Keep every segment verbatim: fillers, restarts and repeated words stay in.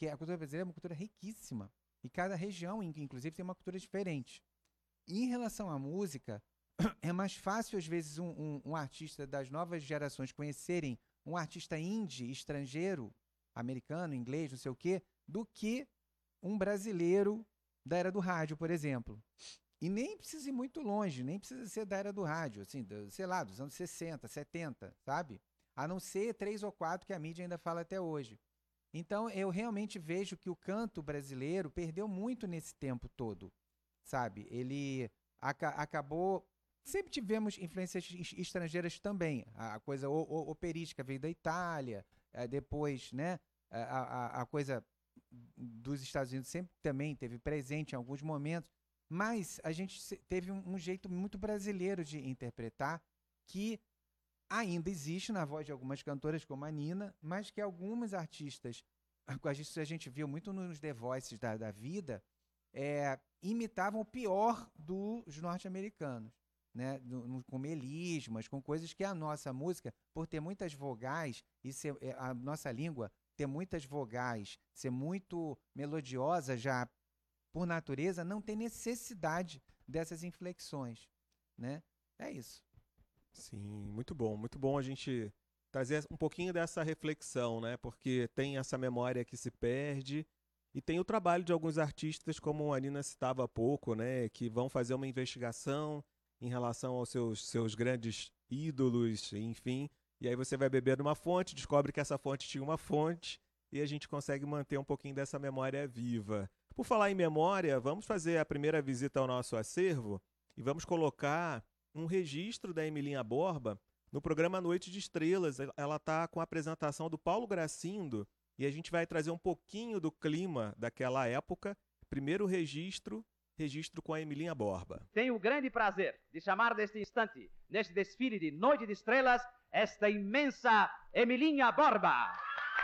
porque a cultura brasileira é uma cultura riquíssima. E cada região, inclusive, tem uma cultura diferente. E em relação à música, é mais fácil, às vezes, um, um, um artista das novas gerações conhecerem um artista indie, estrangeiro, americano, inglês, não sei o quê, do que um brasileiro da era do rádio, por exemplo. E nem precisa ir muito longe, nem precisa ser da era do rádio, assim, do, sei lá, dos anos sessenta, setenta, sabe? A não ser três ou quatro que a mídia ainda fala até hoje. Então, eu realmente vejo que o canto brasileiro perdeu muito nesse tempo todo, sabe? Ele aca acabou... Sempre tivemos influências estrangeiras também. A coisa operística veio da Itália, depois, né, a, a, a coisa dos Estados Unidos sempre também teve presente em alguns momentos, mas a gente teve um, um jeito muito brasileiro de interpretar que ainda existe na voz de algumas cantoras como a Nina, mas que algumas artistas, a gente, a gente viu muito nos The Voices da, da vida, é, imitavam o pior dos norte-americanos. Né, no, no, com melismas, com coisas que a nossa música, por ter muitas vogais, e ser, a nossa língua ter muitas vogais, ser muito melodiosa já por natureza, não tem necessidade dessas inflexões. Né? É isso. Sim, muito bom. Muito bom a gente trazer um pouquinho dessa reflexão, né? Porque tem essa memória que se perde e tem o trabalho de alguns artistas, como a Nina citava há pouco, né? Que vão fazer uma investigação em relação aos seus, seus grandes ídolos, enfim. E aí você vai beber numa fonte, descobre que essa fonte tinha uma fonte e a gente consegue manter um pouquinho dessa memória viva. Por falar em memória, vamos fazer a primeira visita ao nosso acervo e vamos colocar um registro da Emilinha Borba no programa Noite de Estrelas. Ela está com a apresentação do Paulo Gracindo e a gente vai trazer um pouquinho do clima daquela época. Primeiro registro... registro com a Emilinha Borba. Tenho o grande prazer de chamar neste instante, neste desfile de Noite de Estrelas, esta imensa Emilinha Borba.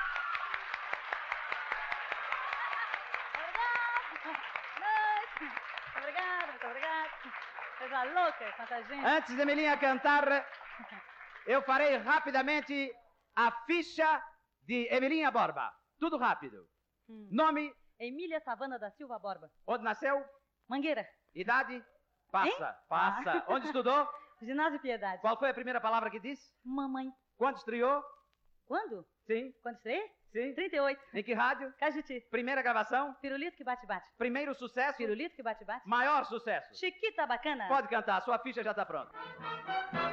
Obrigada, muito obrigada. Coisa louca, quanta gente. Antes de Emilinha cantar, eu farei rapidamente a ficha de Emilinha Borba. Tudo rápido. Hum. Nome? Emília Savana da Silva Borba. Onde nasceu? Mangueira. Idade? Passa, hein? passa. Ah. Onde estudou? Ginásio Piedade. Qual foi a primeira palavra que disse? Mamãe. Quando estreou? Quando? Sim. Quando estreei? Sim. trinta e oito. Em que rádio? Cajuti. Primeira gravação? Pirulito que bate-bate. Primeiro sucesso? Pirulito que bate-bate. Maior sucesso? Chiquita bacana. Pode cantar, sua ficha já está pronta.